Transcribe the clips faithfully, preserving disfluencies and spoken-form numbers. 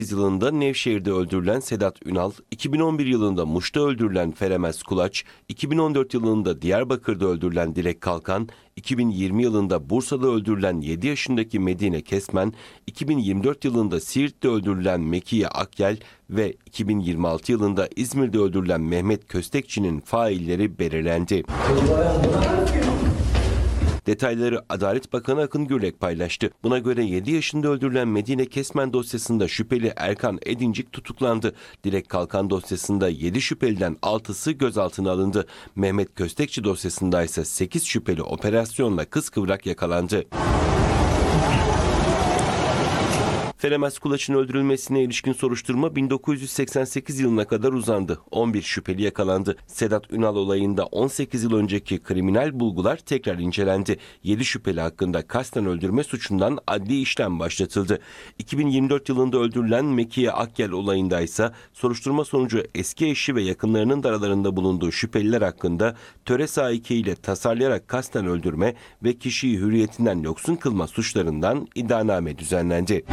yılında Nevşehir'de öldürülen Sedat Ünal, iki bin on bir yılında Muş'ta öldürülen Feremez Kulaç, iki bin on dört yılında Diyarbakır'da öldürülen Dilek Kalkan, iki bin yirmi yılında Bursa'da öldürülen yedi yaşındaki Medine Kesmen, iki bin yirmi dört yılında Siirt'te öldürülen Mekiye Akyel ve iki bin yirmi altı yılında İzmir'de öldürülen Mehmet Köstekçi'nin failleri belirlendi. Detayları Adalet Bakanı Akın Gürlek paylaştı. Buna göre yedi yaşında öldürülen Medine Kesmen dosyasında şüpheli Erkan Edincik tutuklandı. Dilek Kalkan dosyasında yedi şüpheliden altısı gözaltına alındı. Mehmet Köstekçi dosyasında ise sekiz şüpheli operasyonla kıskıvrak yakalandı. Feremez Kulaç'ın öldürülmesine ilişkin soruşturma bin dokuz yüz seksen sekiz yılına kadar uzandı. on bir şüpheli yakalandı. Sedat Ünal olayında on sekiz yıl önceki kriminal bulgular tekrar incelendi. yedi şüpheli hakkında kasten öldürme suçundan adli işlem başlatıldı. iki bin yirmi dört yılında öldürülen Mekiye Akyel olayında ise soruşturma sonucu eski eşi ve yakınlarının da aralarında bulunduğu şüpheliler hakkında töre saiki ile tasarlayarak kasten öldürme ve kişiyi hürriyetinden yoksun kılma suçlarından iddianame düzenlendi.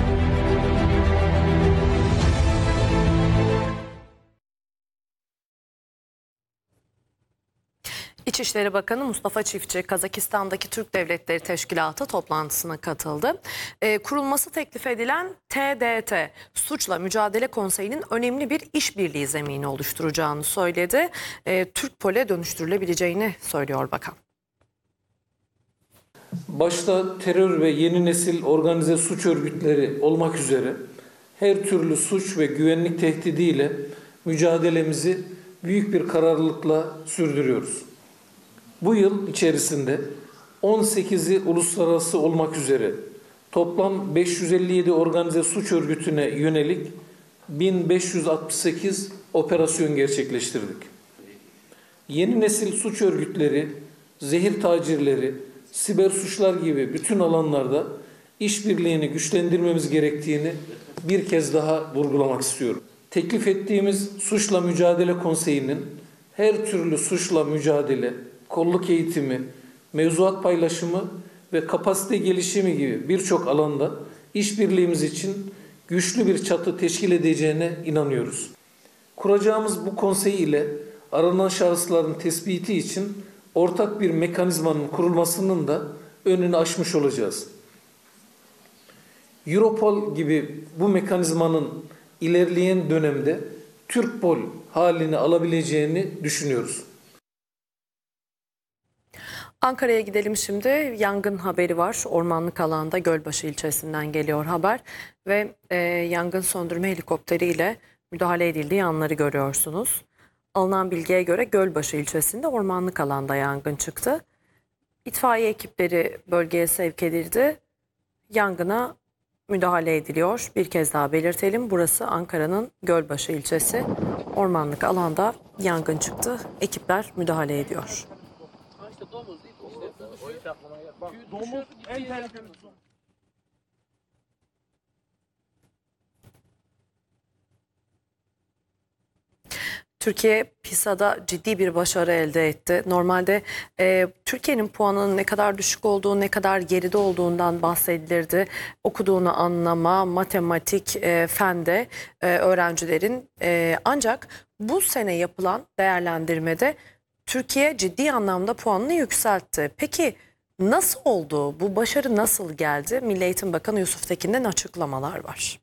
İçişleri Bakanı Mustafa Çiftçi, Kazakistan'daki Türk Devletleri Teşkilatı toplantısına katıldı. E, kurulması teklif edilen T D T, Suçla Mücadele Konseyi'nin önemli bir işbirliği zemini oluşturacağını söyledi. E, Türkpol'e dönüştürülebileceğini söylüyor bakan. Başta terör ve yeni nesil organize suç örgütleri olmak üzere her türlü suç ve güvenlik tehdidiyle mücadelemizi büyük bir kararlılıkla sürdürüyoruz. Bu yıl içerisinde on sekizi uluslararası olmak üzere toplam beş yüz elli yedi organize suç örgütüne yönelik bin beş yüz altmış sekiz operasyon gerçekleştirdik. Yeni nesil suç örgütleri, zehir tacirleri, siber suçlar gibi bütün alanlarda işbirliğini güçlendirmemiz gerektiğini bir kez daha vurgulamak istiyorum. Teklif ettiğimiz Suçla Mücadele Konseyi'nin her türlü suçla mücadele, kolluk eğitimi, mevzuat paylaşımı ve kapasite gelişimi gibi birçok alanda işbirliğimiz için güçlü bir çatı teşkil edeceğine inanıyoruz. Kuracağımız bu konsey ile aranan şahısların tespiti için ortak bir mekanizmanın kurulmasının da önünü açmış olacağız. Europol gibi bu mekanizmanın ilerleyen dönemde Türkpol halini alabileceğini düşünüyoruz. Ankara'ya gidelim şimdi. Yangın haberi var. Ormanlık alanda Gölbaşı ilçesinden geliyor haber ve e, yangın söndürme helikopteriyle müdahale edildiği anları görüyorsunuz. Alınan bilgiye göre Gölbaşı ilçesinde ormanlık alanda yangın çıktı. İtfaiye ekipleri bölgeye sevk edildi. Yangına müdahale ediliyor. Bir kez daha belirtelim. Burası Ankara'nın Gölbaşı ilçesi. Ormanlık alanda yangın çıktı. Ekipler müdahale ediyor. Türkiye PISA'da ciddi bir başarı elde etti. Normalde e, Türkiye'nin puanının ne kadar düşük olduğu, ne kadar geride olduğundan bahsedilirdi. Okuduğunu anlama, matematik, e, fende e, öğrencilerin. E, ancak bu sene yapılan değerlendirmede Türkiye ciddi anlamda puanını yükseltti. Peki nasıl oldu? Bu başarı nasıl geldi? Milli Eğitim Bakanı Yusuf Tekin'den açıklamalar var.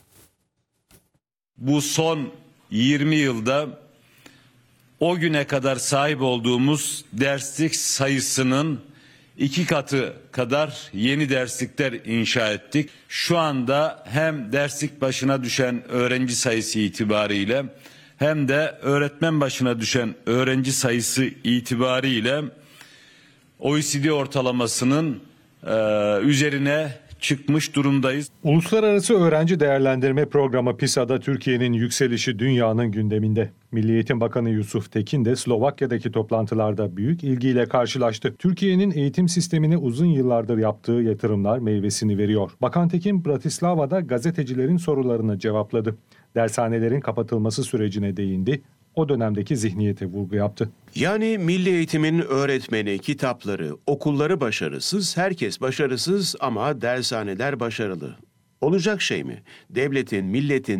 Bu son yirmi yılda o güne kadar sahip olduğumuz derslik sayısının iki katı kadar yeni derslikler inşa ettik. Şu anda hem derslik başına düşen öğrenci sayısı itibariyle hem de öğretmen başına düşen öğrenci sayısı itibariyle O E C D ortalamasının e, üzerine çıkmış durumdayız. Uluslararası Öğrenci Değerlendirme Programı PISA'da Türkiye'nin yükselişi dünyanın gündeminde. Milli Eğitim Bakanı Yusuf Tekin de Slovakya'daki toplantılarda büyük ilgiyle karşılaştı. Türkiye'nin eğitim sistemine uzun yıllardır yaptığı yatırımlar meyvesini veriyor. Bakan Tekin Bratislava'da gazetecilerin sorularını cevapladı. Dershanelerin kapatılması sürecine değindi. O dönemdeki zihniyete vurgu yaptı. Yani milli eğitimin öğretmeni, kitapları, okulları başarısız, herkes başarısız ama dershaneler başarılı. Olacak şey mi? Devletin, milletin